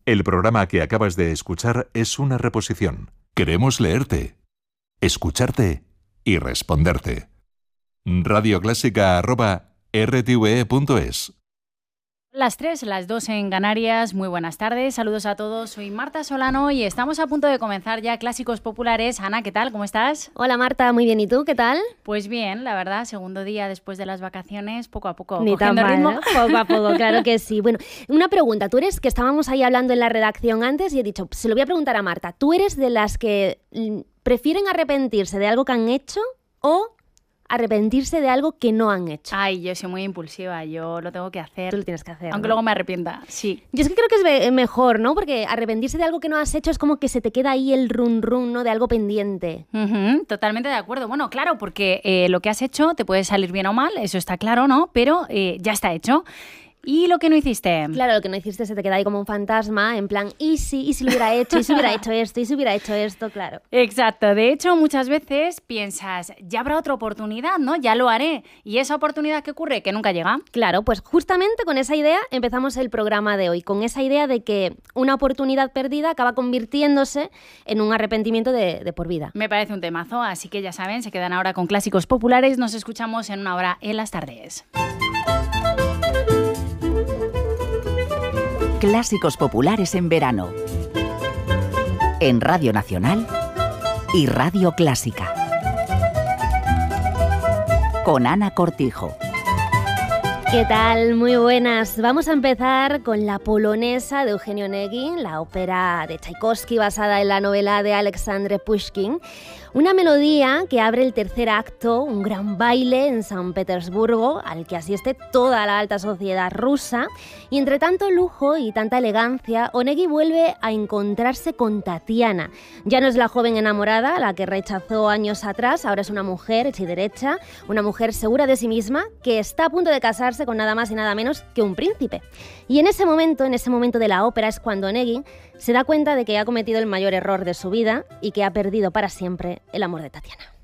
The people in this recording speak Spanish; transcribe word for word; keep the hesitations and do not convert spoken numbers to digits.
El programa que acabas de escuchar es una reposición. Queremos leerte, escucharte y responderte. radioclásica arroba r t v e punto es. Las tres, las dos en Canarias. Muy buenas tardes, saludos a todos. Soy Marta Solano y estamos a punto de comenzar ya Clásicos Populares. Ana, ¿qué tal? ¿Cómo estás? Hola Marta, muy bien. ¿Y tú? ¿Qué tal? Pues bien, la verdad, segundo día después de las vacaciones, poco a poco, Ni cogiendo tan mal, ritmo. ¿no? Poco a poco, claro que sí. Bueno, una pregunta. Tú eres, que estábamos ahí hablando en la redacción antes y he dicho, se lo voy a preguntar a Marta. ¿Tú eres de las que mm, prefieren arrepentirse de algo que han hecho o arrepentirse de algo que no han hecho? Ay, yo soy muy impulsiva, yo lo tengo que hacer. Tú lo tienes que hacer, Aunque ¿no? luego me arrepienta, sí. Yo es que creo que es be- mejor, ¿no? Porque arrepentirse de algo que no has hecho es como que se te queda ahí el run run, ¿no? De algo pendiente. Ujú, totalmente de acuerdo. Bueno, claro, porque eh, lo que has hecho te puede salir bien o mal, eso está claro, ¿no? Pero eh, ya está hecho. ¿Y lo que no hiciste? Claro, lo que no hiciste se te queda ahí como un fantasma, en plan, ¿y si, y si lo hubiera hecho? ¿Y si hubiera hecho esto? ¿Y si hubiera hecho esto? Claro. Exacto. De hecho, muchas veces piensas, ya habrá otra oportunidad, ¿no? Ya lo haré. ¿Y esa oportunidad qué ocurre? Que nunca llega. Claro, pues justamente con esa idea empezamos el programa de hoy, con esa idea de que una oportunidad perdida acaba convirtiéndose en un arrepentimiento de, de por vida. Me parece un temazo, así que ya saben, se quedan ahora con Clásicos Populares. Nos escuchamos en una hora en las tardes. Clásicos Populares en verano. En Radio Nacional y Radio Clásica. Con Ana Cortijo. ¿Qué tal? Muy buenas. Vamos a empezar con la polonesa de Eugenio Onegin, la ópera de Tchaikovsky basada en la novela de Alexander Pushkin. Una melodía que abre el tercer acto, un gran baile en San Petersburgo, al que asiste toda la alta sociedad rusa. Y entre tanto lujo y tanta elegancia, Onegin vuelve a encontrarse con Tatiana. Ya no es la joven enamorada, la que rechazó años atrás, ahora es una mujer hecha y derecha, una mujer segura de sí misma, que está a punto de casarse con nada más y nada menos que un príncipe. Y en ese momento, en ese momento de la ópera, es cuando Onegin se da cuenta de que ha cometido el mayor error de su vida y que ha perdido para siempre el amor de Tatiana.